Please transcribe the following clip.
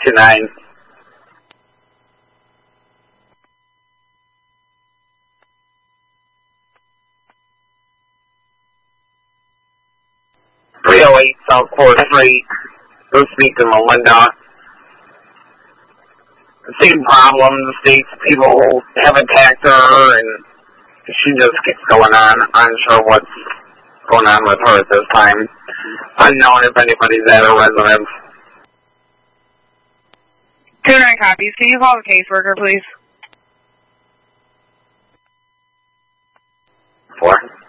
29. South 4th Street, Bruce Meek and Melinda. The same problem, the states people have attacked her, and she just keeps going on. Unsure what's going on with her at this time. Unknown if anybody's at her residence. 2-9 copies. Can you call the caseworker, please? 4.